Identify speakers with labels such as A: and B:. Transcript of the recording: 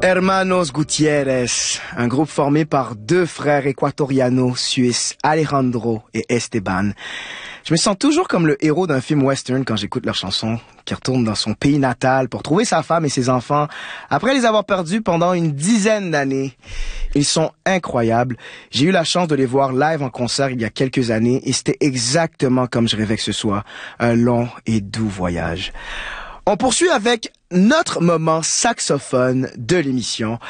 A: Hermanos Gutiérrez, un groupe formé par deux frères équatorianos suisses, Alejandro et Esteban. Je me sens toujours comme le héros d'un film western quand j'écoute leurs chansons, qui retourne dans son pays natal pour trouver sa femme et ses enfants, après les avoir perdus pendant une dizaine d'années. Ils sont incroyables. J'ai eu la chance de les voir live en concert il y a quelques années et c'était exactement comme je rêvais que ce soit, un long et doux voyage. On poursuit avec notre moment saxophone de l'émission.